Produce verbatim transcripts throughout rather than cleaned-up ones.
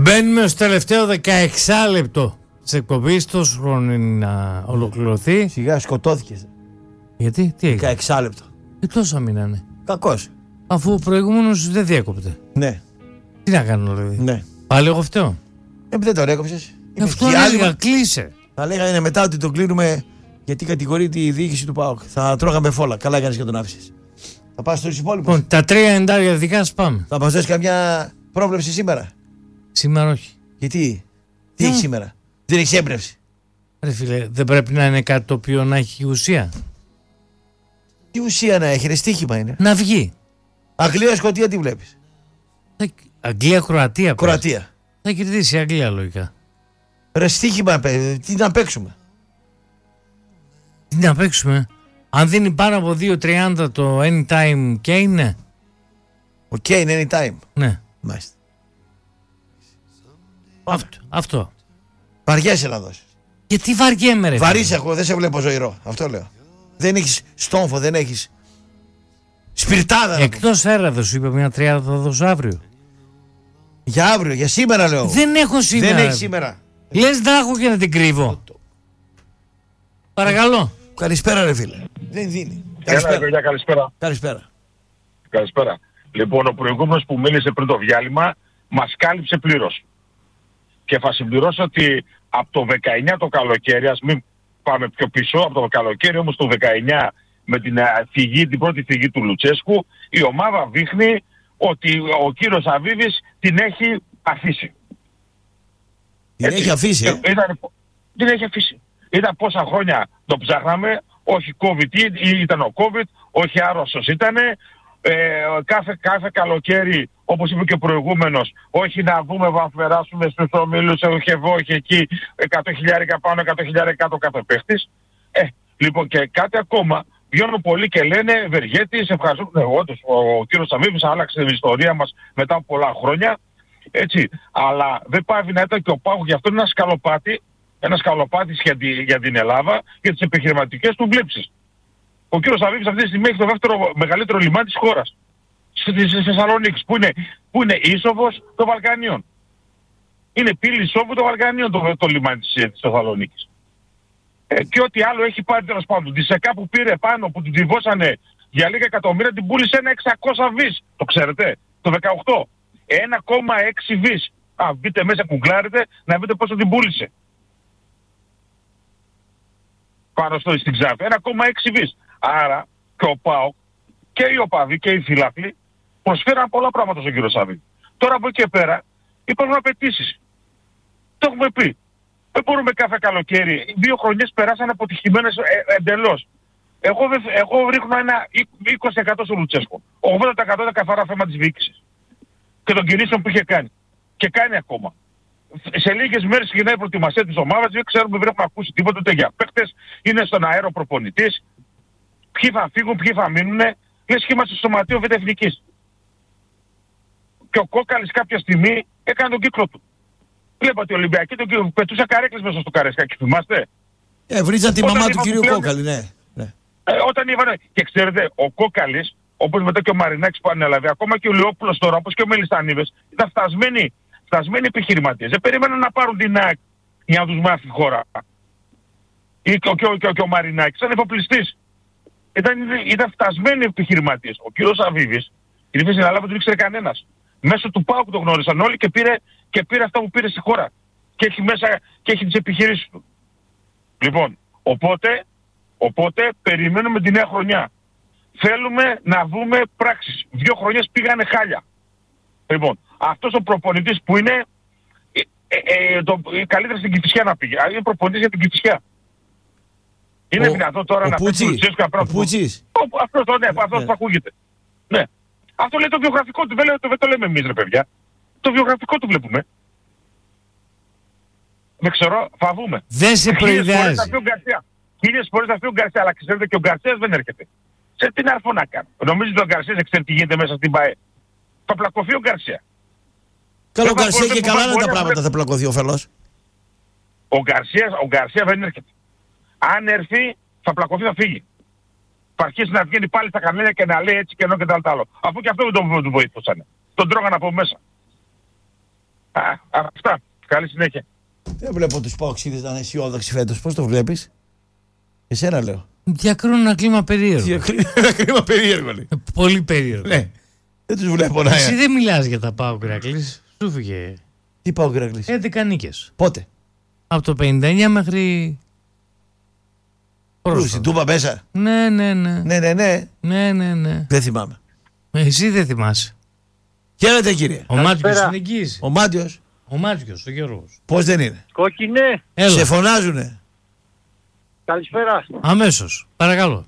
Μπαίνουμε στο τελευταίο δεκαεξάλεπτο της εκπομπής. Τόσο χρόνο είναι να ολοκληρωθεί. Σιγά σκοτώθηκες. Γιατί, τι έγινε? δεκαεξάλεπτο. Ε, τόσα μείνανε. Κακός. Αφού ο προηγούμενος δεν διέκοπτε. Ναι. Τι να κάνω δηλαδή? Ναι. Πάλι εγώ φταίω. Ε, δεν το έκοψες. Αυτό έλεγα, κλείσε. Θα λέγανε μετά ότι το κλείνουμε γιατί κατηγορείται η διοίκηση του ΠΑΟΚ. Θα τρώγαμε φόλα. Καλά έκανες και τον άφησες. Θα πας στους υπόλοιπους. Λοιπόν, τα τρία εντάρια δικά σας πάμε. Θα μας δώσεις καμιά πρόβλεψη σήμερα? Σήμερα όχι. Γιατί? Τι έχει σήμερα? Δεν έχει έμπνευση? Ρε φίλε, δεν πρέπει να είναι κάτι το οποίο να έχει ουσία? Τι ουσία να έχει? Ρε, στοίχημα είναι. Να βγει. Αγγλία, Σκωτία, τι βλέπεις? Αγγλία, Κροατία. Κροατία. Θα κερδίσει η Αγγλία λογικά. Ρε, στοίχημα, τι να παίξουμε? Τι να παίξουμε? Αν δίνει πάνω από δύο τριάντα το anytime Kane, ναι. Ο Kane anytime. Ναι. Μάλιστα. Αυτό. αυτό. Βαριέσαι να δώσεις. Γιατί βαριέμαι, ρε? Βαρύς εγώ, δεν σε βλέπω ζωηρό. Αυτό λέω. Δεν έχεις στόμφο, δεν έχεις σπιρτάδα. Εκτός έραδος σου είπε μια τριάδα θα δώσω αύριο. Για αύριο, για σήμερα λέω. Δεν έχω σήμερα. Δεν έχει σήμερα. Λες να έχω και να την κρύβω. Παρακαλώ. Καλησπέρα ρε φίλε. Δεν δίνει. Καλησπέρα. Έλα, καλησπέρα. Καλησπέρα. Καλησπέρα. Λοιπόν, ο προηγούμενος που μίλησε πριν το διάλειμμα μας κάλυψε πλήρως. Και θα συμπληρώσω ότι από το δεκαεννιά το καλοκαίρι, ας μην πάμε πιο πίσω, από το καλοκαίρι όμως το δεκαεννιά με την, φυγή, την πρώτη φυγή του Λουτσέσκου, η ομάδα δείχνει ότι ο κύριος Αβίβης την έχει αφήσει. Την Έτσι, έχει αφήσει, ε? Ήταν, την έχει αφήσει. Ήταν πόσα χρόνια το ψάχναμε, όχι COVID ή ήταν ο COVID, όχι άρρωστος ήτανε. Ε, κάθε, κάθε καλοκαίρι, όπως είπε και ο προηγούμενος, όχι να δούμε, θα περάσουμε στους ομίλους, όχι εδώ, όχι εκεί, εκατό χιλιάρικα πάνω, εκατό χιλιάρικα κάτω κάθε παίχτης. Ε, λοιπόν και κάτι ακόμα, βγαίνουν πολλοί και λένε, Βεργέτης, ευχαριστούμε, εγώ, ο, ο κύριος Σαββίδης άλλαξε την ιστορία μας μετά από πολλά χρόνια, έτσι, αλλά δεν πάει να ήταν και ο ΠΑΟΚ, γι' αυτό είναι ένα σκαλοπάτι, ένα σκαλοπάτι για, τη, για την Ελλάδα, για τις επιχειρηματικές του βλέψεις. Ο κύριος Αβίβης αυτή τη στιγμή έχει το δεύτερο μεγαλύτερο λιμάνι της χώρας. Στη Θεσσαλονίκη, που είναι, που είναι ίσοβος των Βαλκανίων. Είναι πύλη ισόβου των Βαλκανίων το, το λιμάνι της, της Θεσσαλονίκης. Ε, και ό,τι άλλο έχει πάρει τέλος πάντων. Τη ΣΕΚΑ που πήρε πάνω, που την τριβώσανε για λίγα εκατομμύρια, την πούλησε ένα εξακόσια δις. Το ξέρετε, το δεκαοκτώ. ένα κόμμα έξι δις. Α, μπείτε μέσα, κουγκλάρετε, να δείτε πόσο την πούλησε. Πάνω στο στην Ξάφη. ένα κόμμα έξι δις. Άρα και ο ΠΑΟΚ και οι οπαδοί και οι φίλαθλοι προσφέραν πολλά πράγματα στον κύριο Σαββίδη. Τώρα από εκεί και πέρα υπάρχουν απαιτήσεις. Το έχουμε πει. Δεν μπορούμε κάθε καλοκαίρι. Δύο χρονιές περάσαν αποτυχημένες ε, εντελώς. Εγώ, δεν, εγώ ρίχνω ένα είκοσι τοις εκατό στο Λουτσέσκο. ογδόντα τοις εκατό είναι καθαρά θέμα της διοίκησης. Και των κινήσεων που είχε κάνει. Και κάνει ακόμα. Σε λίγες μέρες ξεκινάει η προετοιμασία της ομάδας. Δεν ξέρουμε, δεν έχουμε ακούσει τίποτα ούτε για παίκτες. Είναι στον αέρο προπονητής. Ποιοι θα φύγουν, ποιοι θα μείνουνε. Λες και είμαστε στο σωματείο Β' Εθνικής. Και ο Κόκαλης κάποια στιγμή έκανε τον κύκλο του. Βλέπατε Ολυμπιακή, τον κύριο πετούσε καρέκλες μέσα στο Καραϊσκάκι, θυμάστε? Ε, βρίζαν τη μαμά του κυρίου Κόκαλη, ναι. ναι. Ε, όταν είπανε, και ξέρετε, ο Κόκαλης, όπως μετά και ο Μαρινάκης που ανέλαβε, ακόμα και ο Λεόπουλος τώρα, όπως και ο Μελισανίδης, ήταν φτασμένοι, φτασμένοι επιχειρηματίες. Δεν περίμεναν να πάρουν την ΑΕΚ για να τους μάθει η χώρα. Ή και, και, και, και ο Μαρινάκης, ήταν εφοπλιστής. Ήταν, ήταν φτασμένοι επιχειρηματίες. Ο κύριος Αβίβης, η θέση να λάβει δεν ήξερε κανένας. Μέσω του ΠΑΟΚ το γνώρισαν όλοι και πήρε, και πήρε αυτά που πήρε στη χώρα. Και έχει μέσα και έχει τις επιχειρήσεις του. Λοιπόν, οπότε, οπότε περιμένουμε τη νέα χρονιά. Θέλουμε να δούμε πράξεις. Δύο χρονιές πήγανε χάλια. Λοιπόν, αυτός ο προπονητής που είναι ε, ε, ε, το, ε, καλύτερα στην Κηφισιά να πήγε. Είναι προπονητής για την Κηφισιά. Είναι δυνατόν τώρα ο να πει ο Πούτσης. Αυτός το, ναι, αυτός που ακούγεται. Ναι. Αυτό λέει το βιογραφικό του, δεν, λέει, το, δεν το λέμε εμείς ρε παιδιά. Το βιογραφικό του βλέπουμε. Δεν ξέρω, θα δούμε. Δεν σε προειδεάζει. Χίλιες φορές θα πει ο Γκαρσία, αλλά ξέρετε και ο Γκαρσίας δεν έρχεται. Σε τι να έρθω να κάνω. Νομίζω ότι ο Γκαρσίας δεν ξέρει τι γίνεται μέσα στην ΠΑΕ. Θα πλακωθεί ο Γκαρσία. Καλό ο Γκαρσία και καλά είναι τα πράγματα, θα πλακωθεί ο φελός. Ο Γκαρσίας, ο Γκαρσία δεν έρχεται. Αν έρθει, θα πλακωθεί, θα φύγει. Θα αρχίσει να βγαίνει πάλι στα κανάλια και να λέει έτσι και ενώ και τα άλλο. Αφού και αυτό δεν τον βοηθούσαν. Τον τρώγαν από μέσα. Α, αυτά. Καλή συνέχεια. Δεν βλέπω τους Παοξίδες να είναι αισιόδοξοι φέτος. Πώς το βλέπεις? Εσένα λέω. Διακρίνουν ένα κλίμα περίεργο. Διακρίνουν ένα κλίμα περίεργο. Λέει. Πολύ περίεργο. Ναι. Δεν τους βλέπω να Εσύ είναι. δεν μιλάς για τα ΠΑΟΚ, Ηρακλής. Σου φύγε. Τι πάω Ηρακλής? έντεκα νίκες. Πότε? Από το πενήντα εννιά μέχρι... Πού, στην Τούμπα μέσα? Ναι, ναι, ναι. Ναι, ναι, ναι. Ναι, ναι, ναι. Δεν θυμάμαι. Εσύ δεν θυμάσαι. Χαίρετε κύριε. Ο Μάτιος είναι εγγύηση. Ο Μάτιος. Ο Μάτιος, ο Γιώργος. Πώς δεν είναι? Κόκκινε. Έλα. Σε φωνάζουνε. Καλησπέρα. Αμέσως. Παρακαλώ.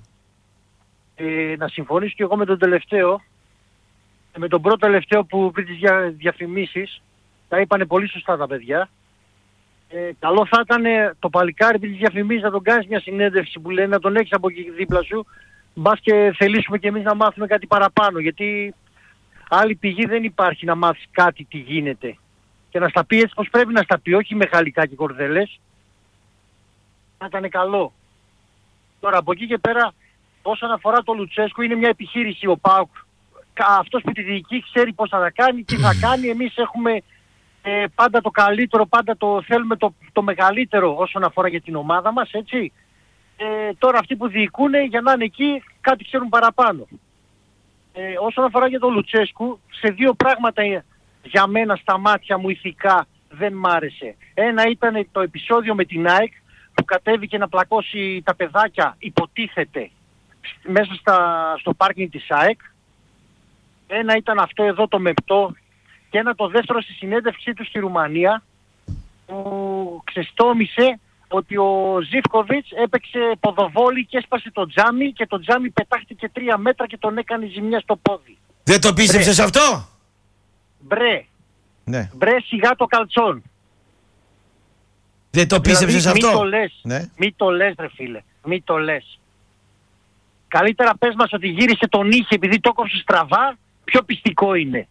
Ε, να συμφωνήσω και εγώ με τον τελευταίο. Ε, με τον πρώτο τελευταίο που πριν τις δια, διαφημίσεις. Τα είπανε πολύ σωστά τα παιδιά. Ε, καλό θα ήταν το παλικάρι πριν τις διαφημίσεις να τον κάνεις μια συνέντευξη που λένε, να τον έχεις από εκεί δίπλα σου. Μπας και θελήσουμε και εμείς να μάθουμε κάτι παραπάνω. Γιατί άλλη πηγή δεν υπάρχει να μάθεις κάτι τι γίνεται. Και να στα πει έτσι πως πρέπει να στα πει, όχι με χαλικά και κορδελές. Να ήταν καλό. Τώρα από εκεί και πέρα, όσον αφορά το Λουτσέσκου, είναι μια επιχείρηση ο ΠΑΟΚ. Αυτός που τη διοικεί ξέρει πώς θα τα κάνει, τι θα κάνει. Εμείς έχουμε ε, πάντα το καλύτερο, πάντα το θέλουμε το, το μεγαλύτερο όσον αφορά για την ομάδα μας, έτσι. Ε, τώρα αυτοί που διοικούν για να είναι εκεί κάτι ξέρουν παραπάνω. Ε, όσον αφορά για τον Λουτσέσκου, σε δύο πράγματα για μένα στα μάτια μου ηθικά δεν μ' άρεσε. Ένα ήταν το επεισόδιο με την ΑΕΚ που κατέβηκε να πλακώσει τα παιδάκια, υποτίθεται, μέσα στα, στο πάρκινγκ της ΑΕΚ. Ένα ήταν αυτό εδώ το μεπτό και ένα το δεύτερο στη συνέντευξή του στη Ρουμανία που ξεστόμησε ότι ο Ζίβκοβιτς έπαιξε ποδοβόλι και έσπασε το τζάμι και το τζάμι πετάχτηκε τρία μέτρα και τον έκανε ζημιά στο πόδι. Δεν το πίστεψες αυτό? Μπρε. Ναι. Μπρε σιγά το καλτσόν. Δεν το πίστεψες δηλαδή, αυτό? Μη το λες. Ναι. Μη το λες ρε φίλε. Μη το λες. Καλύτερα πες μας ότι γύρισε τον είχε επειδή το κόψε στραβά. Πιο πιστικό είναι.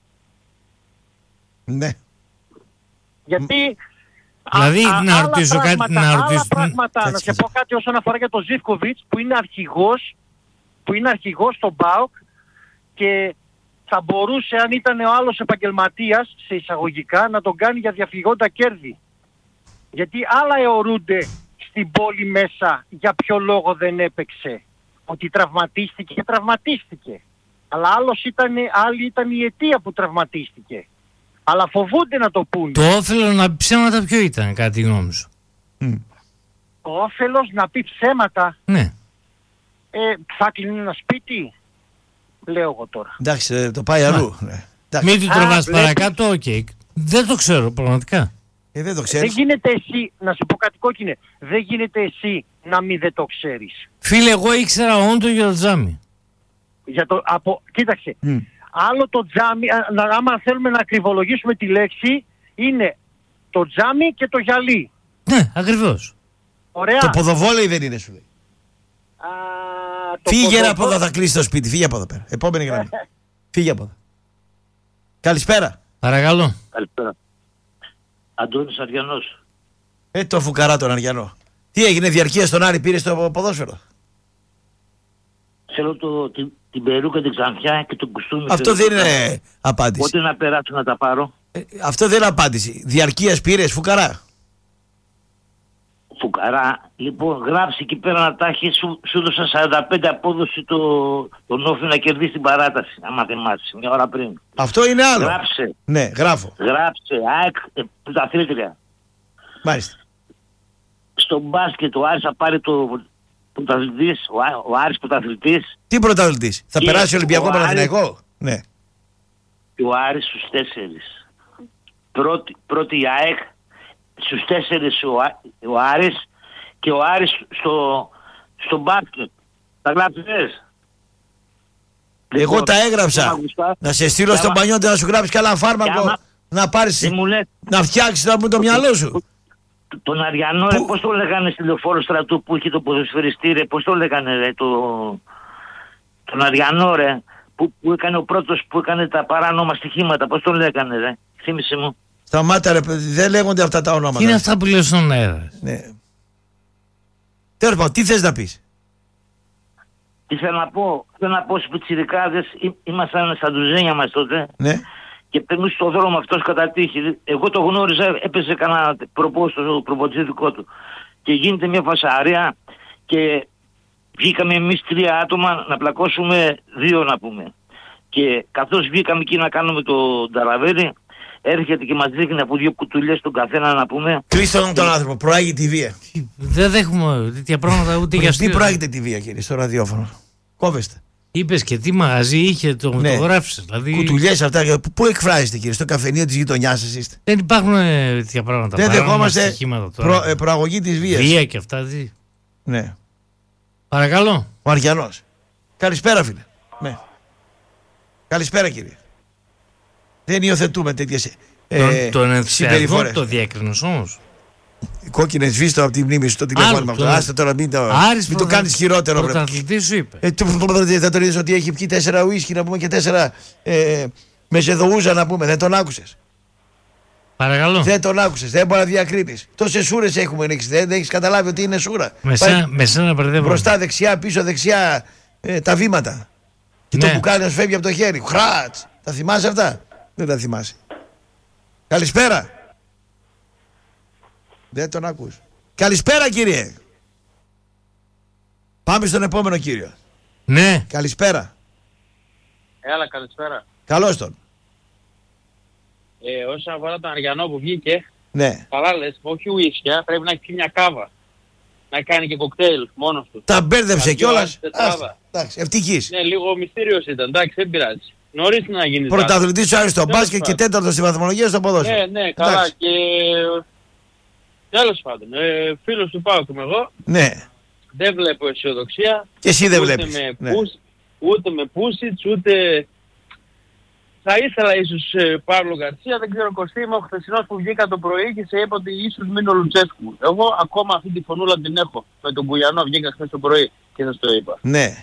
Ναι. Γιατί... Δηλαδή, α, α, να άλλα ρωτήσω κάτι, πράγματα, να άλλα ρωτήσω- πράγματα, Κάτσε, να σε κάτσε. πω κάτι όσον αφορά για τον Ζίβκοβιτς που είναι αρχηγός, που είναι αρχηγός στον ΠΑΟΚ και θα μπορούσε αν ήταν ο άλλος επαγγελματίας σε εισαγωγικά να τον κάνει για διαφυγόντα κέρδη. Γιατί άλλα αιωρούνται στην πόλη μέσα για ποιο λόγο δεν έπαιξε. Ότι τραυματίστηκε και τραυματίστηκε. Αλλά άλλος ήταν, άλλη ήταν η αιτία που τραυματίστηκε. Αλλά φοβούνται να το πούνε. Το όφελο να πει ψέματα ποιο ήταν, κατά τη γνώμη σου? Μμ. Το όφελος να πει ψέματα. Ναι. Ε, θα κλείνει ένα σπίτι, λέω εγώ τώρα. Εντάξει, ε, το πάει αλλού. Ναι. Εντάξει. Μην του Α, τραβάς βλέπεις. παρακάτω, οκ. Δεν το ξέρω, πραγματικά. Ε, δεν το Δεν ξέρεις. γίνεται εσύ, να σου πω κάτι κόκκινε, δεν γίνεται εσύ να μην δεν το ξέρεις. Φίλε, εγώ ήξερα όντως για το τζάμι. Για το, από, κοίταξε, Μμ. άλλο το τζάμι, α, να, άμα θέλουμε να ακριβολογήσουμε τη λέξη, είναι το τζάμι και το γυαλί. Ναι, ακριβώς. Ωραία. Το ποδοβόλεϊ δεν είναι, σου λέει. Α, το Φύγε ποδοβόλ- από εδώ, θα κλείσει το σπίτι. Φύγε από εδώ πέρα. Επόμενη γραμμή. Φύγε από εδώ. Καλησπέρα. Παρακαλώ. Καλησπέρα. Αντώνης Αριανός. Ε, το φουκαρά τον Αριανό. Τι έγινε, διαρκεία στον Άρη, πήρε στο ποδόσφαιρο? Θέλω το, την, την περούκα, την ξανθιά και τον κουστούμι. Αυτό θέλω. δεν είναι απάντηση. Πότε να περάσω να τα πάρω. Ε, αυτό δεν είναι απάντηση. Διαρκεία πήρε, φουκαρά. Φουκαρά. Λοιπόν, γράψει εκεί πέρα να τα έχει. Σου, σου έδωσα σαράντα πέντε απόδοση το, τον Όφη να κερδίσει την παράταση. Άμα θυμάσαι, μια ώρα πριν. Αυτό είναι άλλο. Γράψε. Ναι, γράφω. Γράψε. ΑΕΚ, ε, πρωταθλήτρια. Μάλιστα. Στο μπάσκετ ο Άρης θα πάρει το πρωταθλητής. Ο, Ά- ο Άρης πρωταθλητής. Τι πρωταθλητή, θα Και περάσει Ολυμπιακό ο Άρης- Παναθηναϊκό? Ναι. Και ο Άρης στους τέσσερις. Πρώτη, πρώτη η ΑΕΚ, στους τέσσερις ο, Α- ο Άρης και ο Άρης στο, στο μπάσκετ. Τα γράψεις? Εγώ τα έγραψα. Να σε στείλω στον Πανιόντε να σου γράψει καλά φάρμακο. άμα- Να πάρεις, Δεν μου λες, να φτιάξεις το, το μυαλό σου. τον Αριανό, ρε, Πού- πώς το λέγανε στη Λεωφόρο Στρατού που είχε το ποδοσφαιριστή, ρε, πώς το λέγανε, ρε, το... τον Αριανό, ρε, που, που έκανε ο πρώτος που έκανε τα παράνομα στοιχήματα, πώς το λέγανε, ρε, θύμισε μου. Σταμάτα ρε παιδί, δεν λέγονται αυτά τα ονόματα. Τι είναι αυτά που λέω στον αέρα? Ναι. Τέλος πάντων, τι θες να πεις? Τι θέλω να πω, θέλω να πω στους πιτσιρικάδες, ήμασταν στα ντουζένια μας τότε Ναι. και περνούσε στον δρόμο αυτός κατά τύχη. Εγώ το γνώριζα, έπεσε κανένα προπό στο προπονητή δικό του. Και γίνεται μια φασαρία και βγήκαμε εμείς τρία άτομα να πλακώσουμε δύο να πούμε. Και καθώς βγήκαμε εκεί να κάνουμε το ταραβέρι, έρχεται και μας δείχνει από δύο κουτουλιές τον καθένα να πούμε. Κλείστε τον, τον άνθρωπο, προάγει τη βία. Δεν δέχομαι τέτοια πράγματα ούτε για Τι προάγεται τη βία, κύριε, στο ραδιόφωνο? Κόβεστε. Είπες και τι μαγαζί είχε, το, Ναι. το γράφεις. Δηλαδή... Κουτουλιές αυτά, πού εκφράζεστε, κύριε? Στο καφενείο της γειτονιάς σας είστε? Δεν υπάρχουν ε, τέτοια πράγματα. Δεν παράνομα δεχόμαστε στοιχήματα τώρα. προ, ε, προαγωγή της βίας. Βία και αυτά. Τι. Ναι. Παρακαλώ. Ο Αριανός. Καλησπέρα, φίλε. Ναι. Καλησπέρα, κύριε. Δεν υιοθετούμε τέτοιες ε, τον ενθουσιασμό συμπεριφορές. το διέκρινες όμως. Κόκκινες σβήστο από τη μνήμη σου το τηλεφώνημα. Άλλο, Άστε τώρα, μην το, Άρης μην το πρωτα- κάνεις χειρότερο. βρε. Πρωταθλητής σου είπε. Ε, το- δεν τον είδες ότι έχει πιει τέσσερα ουίσκι να πούμε και τέσσερα ε, μεσεδοούζα να πούμε? Δεν τον άκουσες? Παρακαλώ. Δεν τον άκουσες, δεν μπορεί να διακρίνεις. Τόσες σούρες έχουμε ρίξει, δεν έχεις καταλάβει ότι είναι σούρα? Με Πάει σένα- με σένα μπερδεύω. μπροστά, δεξιά, πίσω, δεξιά ε, τα βήματα. Και Ναι. το που κάνει να σου φεύγει από το χέρι. Χράτς. Τα θυμάσαι αυτά? Δεν τα θυμάσαι. Καλησπέρα. Δεν τον ακούς. Καλησπέρα, κύριε. Πάμε στον επόμενο κύριο. Ναι. Καλησπέρα. Έλα, καλησπέρα. Καλώς τον. Ε, όσον αφορά τον Αριανό που βγήκε, Ναι. καλά λες, όχι ουίσκια, πρέπει να έχει πιει μια κάβα. Να κάνει και κοκτέιλ μόνος του. Τα μπέρδεψε Αντί κιόλας. άλλη τετράδα. Άστα. Εντάξει, ευτυχής. Ναι, λίγο μυστήριος ήταν, εντάξει, δεν πειράζει. Νωρίς να γίνει. Πρωταθλητής του Άρης στο Τέλος μπάσκετ και πάντων. τέταρτο στη βαθμολογία στο ποδόσφαιρο. Ναι, ναι, καλά. Εντάξει. Και τέλος πάντων, ε, φίλος του Πάουκ είμαι εγώ, Ναι. δεν βλέπω αισιοδοξία. Και εσύ δεν ούτε βλέπεις. Με Ναι. πούς, ούτε με Πούσιτς, ούτε... Θα ήθελα ίσως ε, Παύλο Γκαρσία, δεν ξέρω Κωστή, είμαι ο χθεσινός που βγήκα το πρωί και σε είπε ότι ίσως μείνει ο Λουτσέσκου. Εγώ ακόμα αυτή τη φωνούλα την έχω. Με τον Κουλιανό βγήκα χθες το πρωί και σας το είπα. Ναι.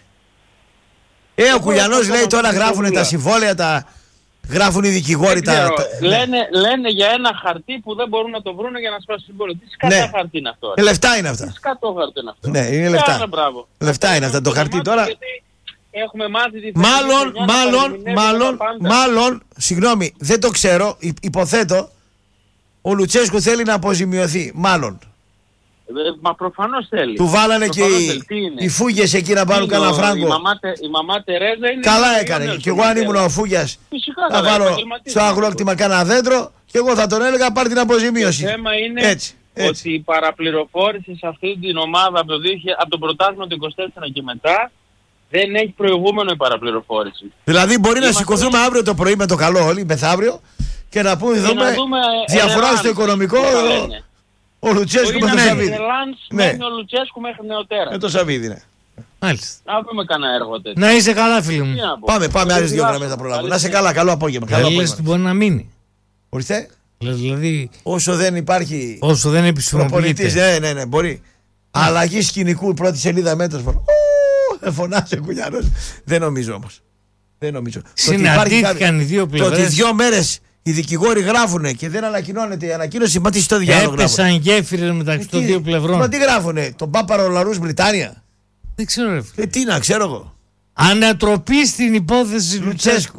Ε, ο Κουλιανός έχω λέει ακόμα τώρα αυτή τη γράφουν τα φωνούλα. συμβόλαια, τα γράφουν οι δικηγόροι. Δεν Τα, ξέρω, τα- ναι. λένε, λένε για ένα χαρτί που δεν μπορούν να το βρουν για να σπάσουν συμβόλαιο. Τι σκατά Ναι. χαρτί είναι αυτό? Ε, λεφτά είναι Τι αυτά. σκατό χαρτί είναι αυτό? Ναι, είναι Κάνα λεφτά. μπράβο. Λεφτά είναι αυτά το χαρτί μάθει τώρα. γιατί Έχουμε μάθει τη Μάλλον, φετινή χρονιά να μάλλον, παρεμηνεύουμε μάλλον, τα πάντα. μάλλον, συγγνώμη, δεν το ξέρω, υ- υποθέτω, ο Λουτσέσκου θέλει να αποζημιωθεί. Μάλλον. Ε, Μα προφανώς θέλει. Του βάλανε και Προφανώς οι, θέλει. Τι είναι? οι φούγες εκεί να πάρουν Είναι κανένα ο- Η φράγκο. μαμά, Τε- η μαμά Τερέζα είναι... Καλά είναι έκανε. νέος Και εγώ αν στον ήμουν Ιταλό. ο Φούγιας, Φυσικά θα καλά, βάλω επαγγελματής στο είναι αγρόκτημα αυτό. κάνα δέντρο και εγώ θα τον έλεγα πάρει την αποζημίωση. Το θέμα είναι Έτσι, έτσι. ότι η παραπληροφόρηση σε αυτή την ομάδα από το, δύο χιλιάδες από το πρωτάθλημα του είκοσι τέσσερα και μετά δεν έχει προηγούμενο η παραπληροφόρηση. Δηλαδή μπορεί να Είμαστε- σηκωθούμε αύριο το πρωί με το καλό όλοι, μεθαύριο, και να πούμε, Και δούμε, να δούμε διαφορά Ερελάν, στο οικονομικό, που θα ο, λένε. ο Λουτσέσκου Είναι με τον ένα Σαββίδη. Ερελάν, Ναι. μένει ο Λουτσέσκου μέχρι νεοτέρα. Με τον Σαββίδη, ναι. Μάλιστα. Να δούμε κανένα έργο τέτοιο. Να είσαι καλά, φίλε μου. Τι να πω. Πάμε, πάμε, άλλες δύο Γεια γραμμές σου. θα προλάβουμε. Καλή Να είσαι συνέχεια. καλά, καλό απόγευμα. Καλό Λες ότι απόγευμα. μπορεί να μείνει. Ορίστε, Δηλαδή, όσο δεν υπάρχει όσο δεν προπονητής, επισημοποιείται. ναι, ναι, ναι, μπορεί. Αλλαγή σκηνικού, πρώτη σελίδα μέτρος. Ου, Δεν φωνάζει ο Κουλιανός. Δεν νομίζω όμως. Δεν νομίζω. Το ότι υπάρχει Συναντήθηκαν κάποιο- οι δύο Το ότι πλευρές. δύο μέρες οι δικηγόροι γράφουνε και δεν ανακοινώνεται η ανακοίνωση, μα τι στο διάλογο γράφουνε. Έπεσαν γέφυρες μεταξύ των Τι- δύο Μα πλευρών. τι γράφουνε, τον Πάπαρο Λαρούς Βρυτάνια. Δεν ξέρω, ρε φίλε. Ε, τι να ξέρω εγώ. Ανατροπή στην υπόθεση Λουτσέσκου. Λουτσέσκου.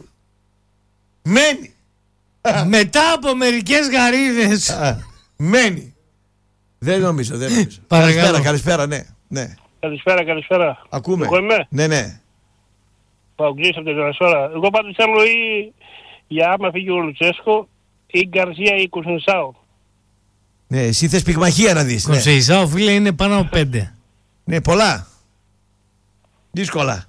Μένει. Μετά από μερικές γαρίδες. Α, Μένει. Δεν νομίζω, δεν νομίζω. Παρακαλώ. Καλησπέρα, καλησπέρα, ναι. ναι. Καλησπέρα, καλησπέρα. Ακούμε. Εγώ είμαι. Ναι, ναι. Παοκτζής από την Ζωνασόρα. Εγώ πάντως θέλω ή για άμα φύγει ο Λουτσέσκο ή Γκαρσία ή Κουσνισάου. Ναι, εσύ θες πυγμαχία να δεις. Ναι, Κονσεϊσάου, φίλε, είναι πάνω από πέντε. ναι, πολλά. Δύσκολα.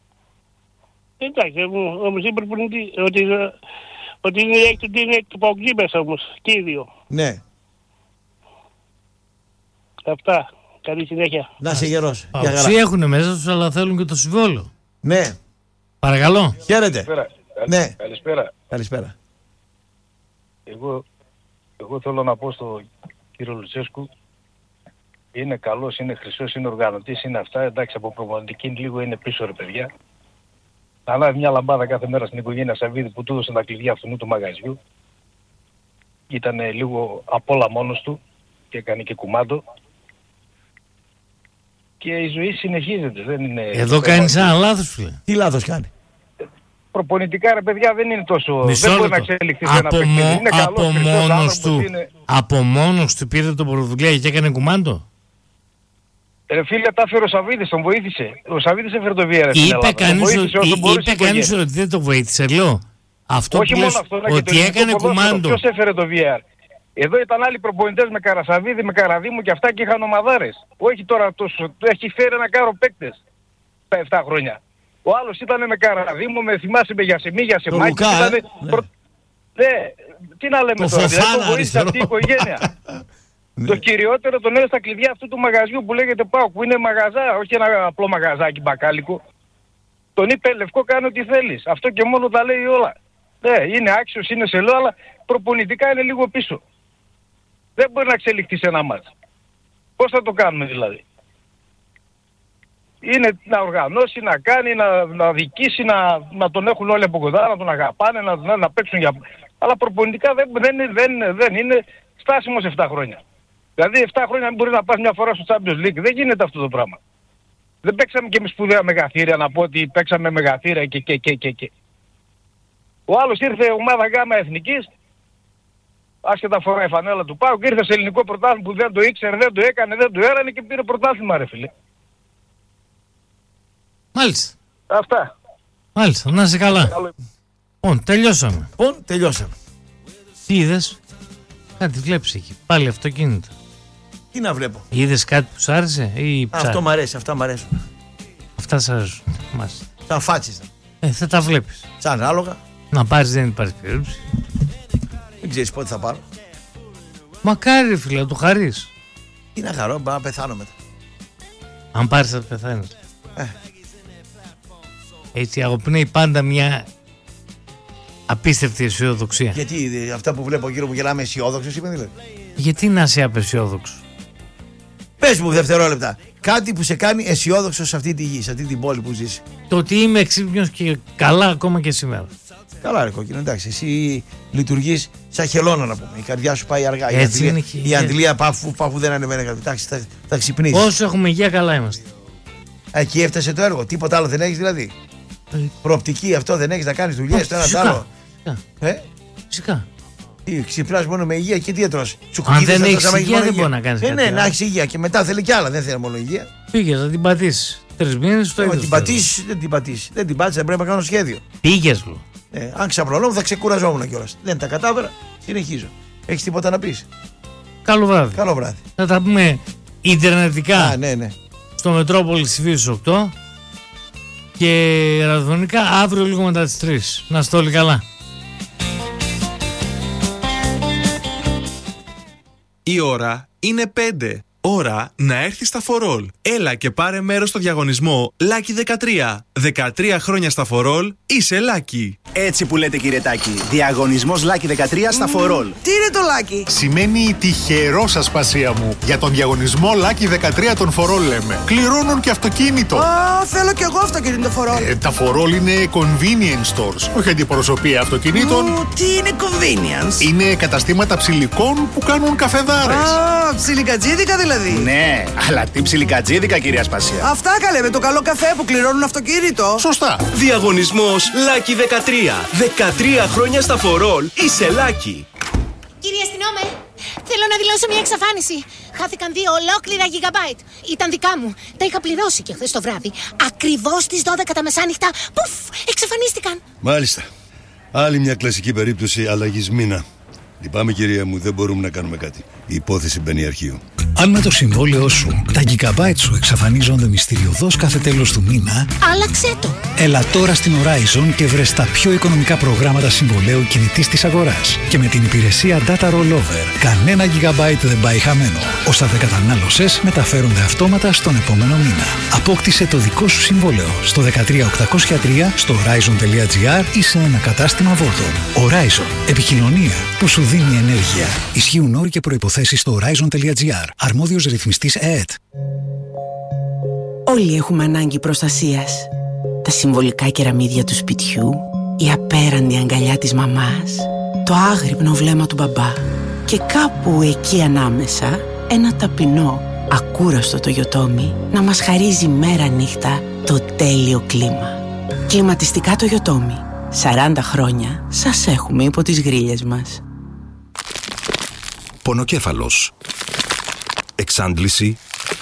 Εντάξει, μου- όμως είπε πριν τι- ότι, ε, ότι είναι εκ του- είναι εκ του Παοκτζή μέσα όμως. Και οι δύο. Ναι. Αυτά. Καλή συνέχεια. Να είσαι γερός. Για Παοξοί χαρά. έχουν μέσα τους, αλλά θέλουν και το συμβόλο. Ναι. Παρακαλώ. Χαίρετε. Καλησπέρα. Ναι. Καλησπέρα. Καλησπέρα. Εγώ, εγώ θέλω να πω στον κύριο Λουτσέσκου, είναι καλός, είναι χρυσός, είναι οργανωτής, είναι αυτά. Εντάξει, από προπονητική λίγο είναι πίσω ρε παιδιά. Αλλά μια λαμπάδα κάθε μέρα στην οικογένεια Σαββίδη που του έδωσε τα κλειδιά αυτού του μαγαζιού. Ήταν λίγο απ' όλα μόνος του και έκανε και κουμάντο. Και η ζωή συνεχίζεται, δεν είναι... Εδώ κάνεις ένα λάθος, φίλε. Τι λάθος κάνει. προπονητικά ρε παιδιά δεν είναι τόσο... Μισό δεν μπορεί λεπτό. να εξελιχθεί σε ένα Από, παιχνίδι. μο- Είναι από καλός, χρυσός μόνος άνθρωπος, του, είναι... από μόνος του πήρε το πρωτοβουλία και έκανε κουμάντο. Ρε φίλε, τα έφερε ο Σαββίδης, τον βοήθησε. Ο Σαββίδης έφερε το Βιέρα στην Είπε Ελλάδα. Τον κανείς, βοήθησε ότι, όσο μπορούσε είπε η κανείς οικογένεια. ότι δεν το βοήθησε, λέω. Αυτό Όχι που μόνο λες, αυτό, αλλά και το ότι ελληνικό έκανε ποδόσφαιρο. κουμάντο. Ποιος έφερε το βι αρ. Εδώ ήταν άλλοι προπονητές με Καρασαβίδη, με Καραδίμου και αυτά και είχαν ομαδάρες. Όχι τώρα τόσο. Έχει φέρει ένα κάρο παίκτες τα επτά χρόνια. Ο άλλος ήταν με Καραδίμου, με θυμάσαι με Γιασεμί, Γιασεμάκη. Λουκά, Ήτανε... ε. Προ... Ναι, τι να λέμε Το τώρα. Δηλαδή Φοφάνα τον βοήθησε αυτή η οικογένεια. Το κυριότερο τον έδωσε στα κλειδιά αυτού του μαγαζιού που λέγεται ΠΑΟΚ, που είναι μαγαζά, όχι ένα απλό μαγαζάκι μπακάλικο. Τον είπε λευκό, κάνε ό,τι θέλεις. Αυτό και μόνο τα λέει όλα. Ναι, είναι άξιος, είναι σελό, αλλά προπονητικά είναι λίγο πίσω. Δεν μπορεί να εξελιχθεί σε ένα μάτς. Πώς θα το κάνουμε δηλαδή. Είναι να οργανώσει, να κάνει, να, να δικήσει, να, να τον έχουν όλοι από κοντά, να τον αγαπάνε, να, να, να παίξουν για... Αλλά προπονητικά δεν, δεν, δεν, δεν είναι στάσιμος επτά χρόνια. Δηλαδή επτά χρόνια δεν μπορεί να πας μια φορά στο Champions League. Δεν γίνεται αυτό το πράγμα. Δεν παίξαμε και με σπουδαία μεγαθύρια, να πω ότι παίξαμε μεγαθύρια και και και και και. Ο άλλος ήρθε ομάδα γάμα εθνικής, άσχετα φορά η φανέλα του ΠΑΟΚ, ήρθε σε ελληνικό πρωτάθλημα που δεν το ήξερε, δεν το έκανε, δεν το έρανε και πήρε πρωτάθλημα ρε φίλε. Μάλιστα. Αυτά. Μάλιστα, να είσαι καλά. Καλό. Λοιπόν, τελειώσαμε. Λοιπόν, τελειώσαμε. Τι είδες? Κάτι βλέπεις εκεί. Πάλι αυτοκίνητο. Τι να βλέπω. Είδες κάτι που σ' άρεσε ή ψάχνεις? Αυτό μ' αρέσει, αυτά μ' αρέσουν. Αυτά σ' αρέσουν. Μάλιστα. Σαν φάτσες. Ε, θα τα βλέπεις. Σαν άλογα. Να πάρεις δεν υπάρχει περίπτωση. Δεν ξέρεις πότε θα πάρω. Μακάρι ρε φίλε, να το χαρείς. Τι να χαρώ, μπορώ να πεθάνω μετά. Αν πάρεις θα πεθάνεις. Ε. Έτσι αγωπνέει πάντα μια απίστευτη αισιοδοξία. Γιατί δε, αυτά που βλέπω γύρω μου γελάμε αισιόδοξος είμαι δηλαδή. Γιατί να είσαι απεσιόδοξο? Πες μου δευτερόλεπτα. Κάτι που σε κάνει αισιόδοξο σε αυτή τη γη, σε αυτή την πόλη που ζεις. Το ότι είμαι εξύπνιος και καλά ακόμα και σήμερα. Καλά ρε κόκκινο, εντάξει. Εσύ λειτουργείς σαν χελώνα να πούμε. Η καρδιά σου πάει αργά. Έτσι η είναι αντλία, και- η αντλία πάφου, πάφου δεν ανεβαίνει. Εντάξει, θα, θα ξυπνήσεις. Όσο έχουμε υγεία καλά είμαστε. Εκεί έφτασε το έργο. Τίποτα άλλο δεν έχεις δηλαδή. Ε, Προοπτική αυτό δεν έχεις να κάνεις δουλειές. Το ένα το φυσικά, άλλο. φυσικά, Ε, φυσικά. τι, ξυπνάς μόνο με υγεία και τι έτρως. Αν δεν έχεις υγεία δεν μπορεί να κάνεις ε, κάτι Ναι, άλλο. να έχεις υγεία και μετά θέλει κι άλλα. Δεν θέλει μόνο υγεία. Πήγες να την πατήσεις. Τρεις μήνες το Ε, ίδιο. την σου πατήσεις, δεν την πατήσεις. Δεν την πάτησα, πρέπει να κάνω σχέδιο. λέω. Πήγες λέω. Ε, αν ξαπλωνόμουν θα ξεκουραζόμουν κιόλας. Δεν τα κατάφερα, συνεχίζω. Έχεις τίποτα να πεις? Καλό βράδυ. Καλό βράδυ. Θα τα πούμε ιντερνετικά Α, ναι, ναι. στο Μετρόπολη της Φύσης οκτώ και ραδιοφωνικά αύριο λίγο μετά τις τρεις. Να είστε όλοι καλά. Η ώρα είναι πέντε. Ώρα να έρθει στα φορόλ. Έλα και πάρε μέρος στο διαγωνισμό Lucky δεκατρία. δεκατρία χρόνια στα φορόλ, είσαι Lucky. Έτσι που λέτε κύριε Τάκη. Διαγωνισμός Lucky δεκατρία στα φορόλ. Τι είναι το Lucky? Σημαίνει τυχερό ασπασία μου. Για τον διαγωνισμό Lucky δεκατρία των φορόλ λέμε. Κληρώνουν και αυτοκίνητο. Α, θέλω κι εγώ αυτοκίνητο φορόλ. Ε, τα φορόλ είναι convenience stores. Όχι αντιπροσωπεία αυτοκινήτων. Ου, τι είναι convenience? Είναι καταστήματα ψηλικών που κάνουν καφεδάρες. Α, ψιλικατζίδικα δηλαδή. Ναι, αλλά τι ψιλικατζίδικα κυρία Ασπασία. Αυτά καλέ με το καλό καφέ που κληρώνουν αυτοκίνητο. Σωστά. Διαγωνισμός Lucky δεκατρία. δεκατρία χρόνια στα φορόλ, είσαι Lucky. Κύριε αστυνόμε, θέλω να δηλώσω μια εξαφάνιση. Χάθηκαν δύο ολόκληρα gigabyte. Ήταν δικά μου. Τα είχα πληρώσει και χθες το βράδυ. Ακριβώς στις δώδεκα τα μεσάνυχτα. Πουφ, εξαφανίστηκαν. Μάλιστα. Άλλη μια κλασική περίπτωση αλλαγής μήνα. Λυπάμαι κυρία μου, δεν μπορούμε να κάνουμε κάτι. Η υπόθεση μπαίνει αρχείο. Αν με το συμβόλαιό σου τα gigabyte σου εξαφανίζονται μυστηριωδώς κάθε τέλος του μήνα, Άλλαξε το. έλα τώρα στην Horizon και βρες τα πιο οικονομικά προγράμματα συμβολέου κινητής της αγοράς. Και με την υπηρεσία Data Rollover, κανένα gigabyte δεν πάει χαμένο. Όσα δεν κατανάλωσες μεταφέρονται αυτόματα στον επόμενο μήνα. Απόκτησε το δικό σου συμβόλαιο στο δεκατρία οκτακόσια τρία, στο horizon.gr ή σε ένα κατάστημα Vodafone. Horizon. Επικοινωνία που σου δίνει ενέργεια. Ισχύουν όροι και προϋποθέσεις στο horizon.gr. Αρμόδιος ρυθμιστής ΕΕΤ. Όλοι έχουμε ανάγκη προστασίας. Τα συμβολικά κεραμίδια του σπιτιού, η απέραντη αγκαλιά της μαμάς, το άγρυπνο βλέμμα του μπαμπά και κάπου εκεί ανάμεσα ένα ταπεινό, ακούραστο το Toyotomi να μας χαρίζει μέρα νύχτα το τέλειο κλίμα. Κλιματιστικά το Toyotomi. σαράντα χρόνια σας έχουμε υπό τις γρίλες μας. Πονοκέφαλος. Εξάντληση.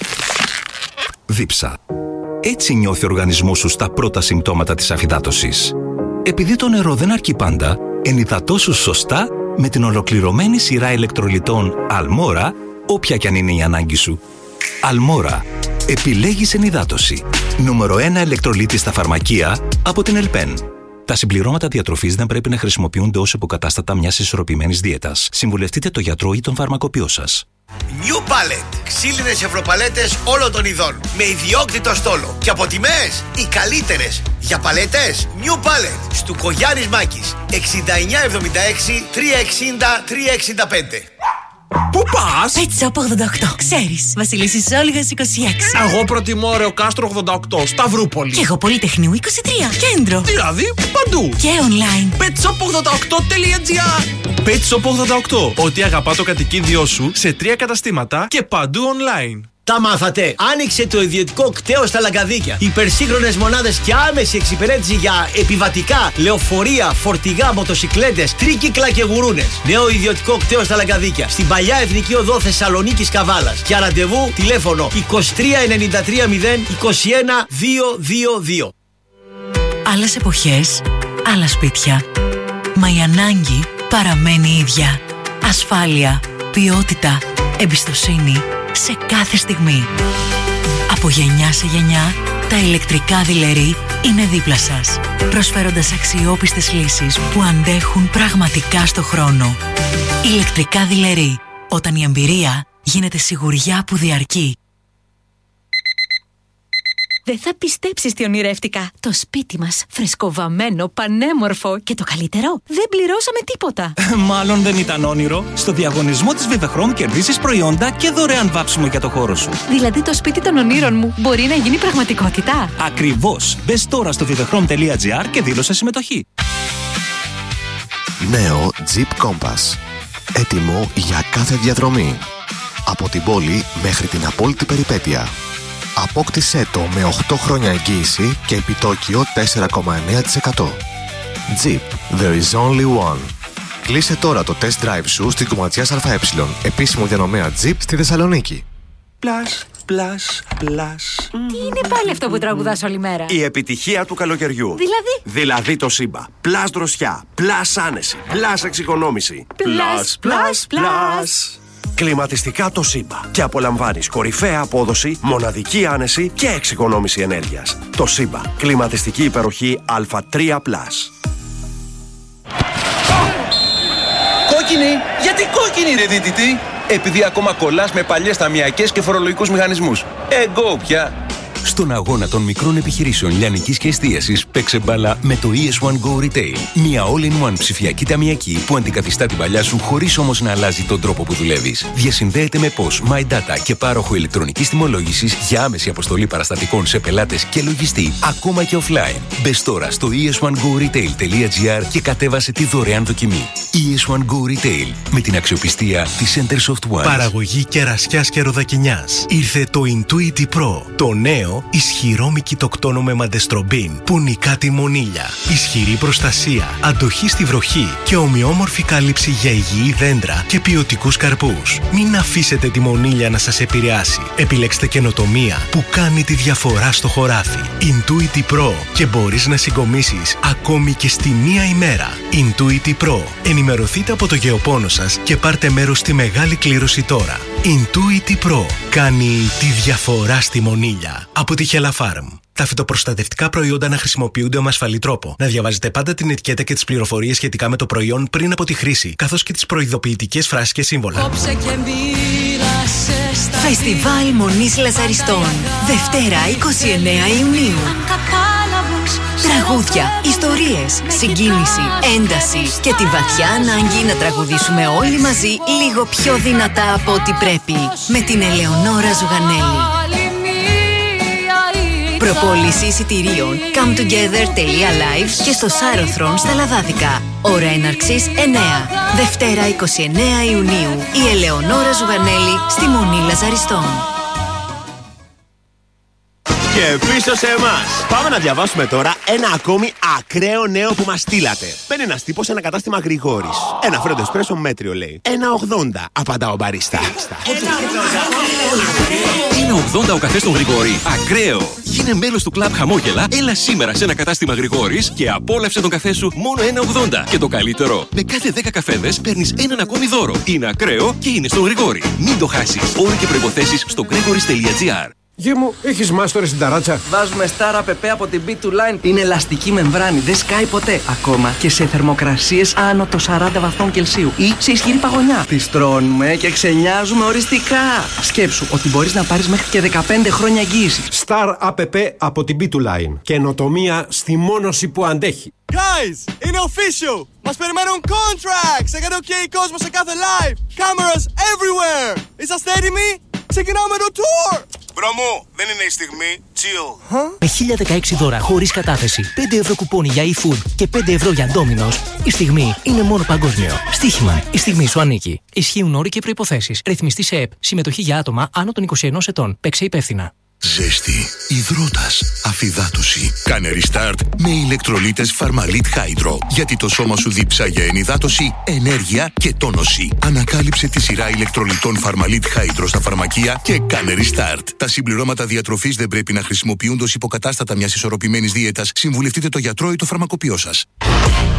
Δίψα. Έτσι νιώθει ο οργανισμός σου στα πρώτα συμπτώματα της αφυδάτωσης. Επειδή το νερό δεν αρκεί πάντα, ενυδατώσου σωστά με την ολοκληρωμένη σειρά ηλεκτρολιτών Αλμόρα, όποια κι αν είναι η ανάγκη σου. Αλμόρα. Επιλέγεις ενυδάτωση. Νούμερο ένα ηλεκτρολίτη στα φαρμακεία από την Ελπέν. Τα συμπληρώματα διατροφής δεν πρέπει να χρησιμοποιούνται ως υποκατάστατα μιας ισορροπημένης δίαιτας. Συμβουλευτείτε το γιατρό ή τον φαρμακοποιό σας. New Palette. Ξύλινες ευρωπαλέτες όλων των ειδών. Με ιδιόκτητο στόλο. Και από τιμές οι καλύτερες. Για παλέτες New Palette. Στου Κογιάννης Μάκης. εξήντα εννιά εβδομήντα έξι τριακόσια εξήντα τριακόσια εξήντα πέντε. Πού πας? Pet Shop ογδόντα οκτώ. Ξέρεις, Βασιλίσσης Όλγας είκοσι έξι. Εγώ προτιμώ Ρεο Κάστρο ογδόντα οκτώ, Σταυρούπολη. Και εγώ Πολυτεχνείου είκοσι τρία, Κέντρο. Δηλαδή παντού. Και online. πετ σοπ ογδόντα οκτώ τελεία τζι άρ. Pet Shop ογδόντα οκτώ. Ό,τι αγαπά το κατοικίδιό σου σε τρία καταστήματα και παντού online. Τα μάθατε! Άνοιξε το ιδιωτικό κτέο στα Λαγκαδίκια. Υπερσύγχρονες μονάδες και άμεση εξυπηρέτηση για επιβατικά, λεωφορεία, φορτηγά, μοτοσικλέτες, τρίκυκλα και γουρούνες. Νέο ιδιωτικό κτέο στα Λαγκαδίκια. Στην παλιά Εθνική Οδό Θεσσαλονίκης Καβάλας. Για ραντεβού τηλέφωνο είκοσι τρία ενενήντα τρία μηδέν είκοσι ένα διακόσια είκοσι δύο. Άλλες εποχές, άλλα σπίτια. Μα η ανάγκη παραμένει ίδια. Ασφάλεια, ποιότητα, εμπιστοσύνη σε κάθε στιγμή. Από γενιά σε γενιά, τα ηλεκτρικά δειλερί είναι δίπλα σας, προσφέροντας αξιόπιστες λύσεις που αντέχουν πραγματικά στο χρόνο. Ηλεκτρικά δειλερί, όταν η εμπειρία γίνεται σιγουριά που διαρκεί. Δεν θα πιστέψεις τι ονειρεύτηκα. Το σπίτι μας, φρεσκοβαμμένο, πανέμορφο και το καλύτερο, δεν πληρώσαμε τίποτα. Μάλλον δεν ήταν όνειρο. Στο διαγωνισμό της Vivechrom κερδίσεις προϊόντα και δωρεάν βάψιμο για το χώρο σου. Δηλαδή το σπίτι των ονείρων μου μπορεί να γίνει πραγματικότητα. Ακριβώς. Μπες τώρα στο vivechrom τελεία τζι άρ και δήλωσε συμμετοχή. Νέο Jeep Compass. Έτοιμο για κάθε διαδρομή. Από την πόλη μέχρι την απόλυτη περιπέτεια. Απόκτησέ το με οκτώ χρόνια εγγύηση και επιτόκιο τέσσερα κόμμα εννέα τοις εκατό. Jeep, there is only one. Κλείσε τώρα το test drive σου στην Κομματιάς ΑΕ, επίσημο διανομέα Jeep στη Θεσσαλονίκη. Plus, plus, plus. Τι είναι πάλι αυτό που τραγουδάς όλη μέρα? Η επιτυχία του καλοκαιριού. Δηλαδή? Δηλαδή το Σύμπα. Plus δροσιά, plus άνεση, plus εξοικονόμηση. Plus, plus, plus. Κλιματιστικά το Σύμπα. Και απολαμβάνεις κορυφαία απόδοση, μοναδική άνεση και εξοικονόμηση ενέργειας. Το Σύμπα. Κλιματιστική υπεροχή Α τρία πλας. Κόκκινη! Γιατί κόκκινη ρε δίτητη? Επειδή ακόμα κολλάς με παλιές ταμιακές και φορολογικούς μηχανισμούς. Εγώ πια! Στον αγώνα των μικρών επιχειρήσεων λιανικής και εστίασης παίξε μπάλα με το ι ες one Go Retail. Μια all-in-one ψηφιακή ταμιακή που αντικαθιστά την παλιά σου χωρίς όμως να αλλάζει τον τρόπο που δουλεύεις. Διασυνδέεται με πώς, My Data και πάροχο ηλεκτρονικής τιμολόγησης για άμεση αποστολή παραστατικών σε πελάτες και λογιστή, ακόμα και offline. Μπες τώρα στο ι ες one go retail τελεία τζι άρ και κατέβασε τη δωρεάν δοκιμή. ι ες one Go Retail με την αξιοπιστία της Centersoft One. Παραγωγή κερασιάς και ροδακινιάς. Ήρθε το Intuiti Pro, το νέο ισχυρό μικητοκτόνο με μαντεστρομπίν που νικά τη μονήλια. Ισχυρή προστασία, αντοχή στη βροχή και ομοιόμορφη κάλυψη για υγιή δέντρα και ποιοτικούς καρπούς. Μην αφήσετε τη μονήλια να σας επηρεάσει. Επιλέξτε καινοτομία που κάνει τη διαφορά στο χωράφι. Intuiti Pro και μπορείς να συγκομίσεις ακόμη και στη μία ημέρα. Intuiti Pro. Ενημερωθείτε από το γεωπόνο σας και πάρτε μέρος στη μεγάλη κλήρωση τώρα. Intuiti Pro κάνει τη διαφορά στη μονήλια. Από τη Hella Farm. Τα φυτοπροστατευτικά προϊόντα να χρησιμοποιούνται με ασφαλή τρόπο. Να διαβάζετε πάντα την ετικέτα και τις πληροφορίες σχετικά με το προϊόν πριν από τη χρήση, καθώς και τις προειδοποιητικές φράσεις και σύμβολα. Φεστιβάλ Μονής Λαζαριστών. Δευτέρα είκοσι εννέα Ιουνίου. Τραγούδια, ιστορίες, συγκίνηση, ένταση και τη βαθιά ανάγκη να τραγουδήσουμε όλοι μαζί λίγο πιο δυνατά από ό,τι πρέπει. Με την Ελεονόρα Ζουγανέλη. Προπόληση εισιτηρίων come together τελεία live και στο Σάρωθρον στα Λαδάδικα. Ώρα έναρξης εννέα. Δευτέρα είκοσι εννέα Ιουνίου. Η Ελεονόρα Ζουγανέλη στη Μονή Λαζαριστών. Και πίσω σε εμάς. Πάμε να διαβάσουμε τώρα ένα ακόμη ακραίο νέο που μας στείλατε. Μπαίνει ένας τύπος σε ένα κατάστημα Γρηγόρης. Ένα φρέντο εσπρέσο μέτριο λέει. ένα ογδόντα, απαντά ο μπαρίστα. ένα ογδόντα ο καφές στον Γρηγόρη. Ακραίο! Γίνε μέλος του κλαμπ Χαμόγελα, έλα σήμερα σε ένα κατάστημα Γρηγόρης και απόλαυσε τον καφέ σου μόνο ένα ογδόντα. Και το καλύτερο, με κάθε δέκα καφέδες παίρνεις έναν ακόμη δώρο. Είναι ακραίο και είναι στον Γρηγόρη. Μην το χάσεις. Όροι και προϋποθέσεις στο gregoris τελεία gr. Γε μου, έχεις μάστορες στην ταράτσα? Βάζουμε Star App από την μπι two Line. Είναι ελαστική μεμβράνη, δεν σκάει ποτέ. Ακόμα και σε θερμοκρασίες άνω των σαράντα βαθμών Κελσίου ή σε ισχυρή παγωνιά. Τις τρώνουμε και ξενιάζουμε οριστικά. Σκέψου ότι μπορείς να πάρεις μέχρι και δεκαπέντε χρόνια εγγύηση. Star App από την μπι two Line. Καινοτομία στη μόνωση που αντέχει. Guys, είναι official! Μας περιμένουν contracts! Έκανε ok κόσμο σε κάθε live! Cameras everywhere! Είσαστε έτοιμοι? Ξεκινάμε το tour! Μπρομού, δεν είναι η στιγμή. Chill. Huh? Με χίλια δεκαέξι δώρα χωρίς κατάθεση, πέντε ευρώ κουπόνι για e-food και πέντε ευρώ για Domino's, η στιγμή είναι μόνο παγκόσμιο. Στοίχημα. Η στιγμή σου ανήκει. Ισχύουν όροι και προϋποθέσεις. Ρυθμιστή σε ΕΠ. Συμμετοχή για άτομα άνω των είκοσι ενός ετών. Παίξε υπεύθυνα. Ζέστη, υδρότας, αφυδάτωση. Κάνε restart με ηλεκτρολίτες Φαρμαλίτ Hydro. Γιατί το σώμα σου δίψα για ενυδάτωση, ενέργεια και τόνωση. Ανακάλυψε τη σειρά ηλεκτρολιτών Φαρμαλίτ Hydro στα φαρμακεία και κάνε restart. Τα συμπληρώματα διατροφής δεν πρέπει να χρησιμοποιούνται ως υποκατάστατα μιας ισορροπημένης δίαιτας. Συμβουλευτείτε το γιατρό ή το φαρμακοποιό σας.